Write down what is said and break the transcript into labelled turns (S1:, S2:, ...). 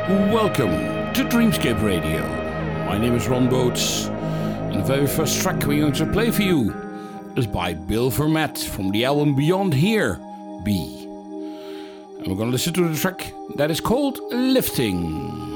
S1: Welcome to Dreamscape Radio. My name is Ron Boats, and the very first track we're going to play for you is by Bill Vermet from the album Beyond Here, B. And we're going to listen to the track that is called Lifting.